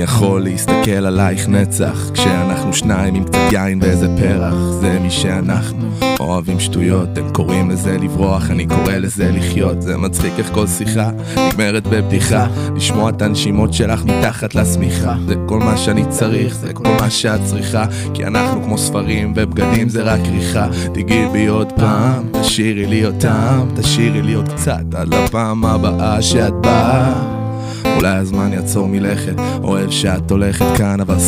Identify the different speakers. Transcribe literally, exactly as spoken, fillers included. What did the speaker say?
Speaker 1: יכול להסתכל עלייך נצח כשאנחנו שניים עם קצת יין ואיזה פרח. זה מי שאנחנו, אוהבים שטויות, הם קוראים לזה לברוח, אני קורא לזה לחיות. זה מצחיק איך כל שיחה נגמרת בבדיחה, לשמוע את הנשימות שלך מתחת לשמיכה. זה כל מה שאני צריך, זה כל מה שאת צריכה, כי אנחנו כמו ספרים ובגדים זה רק כריכה. תגיעי בי עוד פעם, תשאירי לי אותם, תשאירי לי עוד קצת עד לפעם הבאה שאת באה. אולי הזמן יעצור מלכת, אוהב שאת הולכת כאן אבל